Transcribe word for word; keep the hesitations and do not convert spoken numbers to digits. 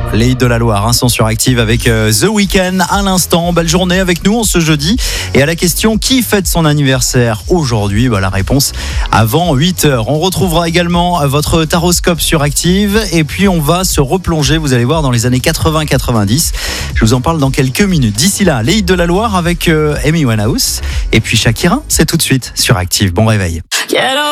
Les hits de la Loire hein, sont sur Active avec euh, The Weeknd à l'instant. Belle journée avec nous en ce jeudi. Et à la question qui fête son anniversaire aujourd'hui, bah, la réponse avant huit heures. On retrouvera également votre taroscope sur Active. Et puis on va se replonger, vous allez voir, dans les années quatre-vingts quatre-vingt-dix. Je vous en parle dans quelques minutes. D'ici là, les hits de la Loire avec euh, Amy Winehouse. Et puis Shakira, c'est tout de suite sur Active. Bon réveil.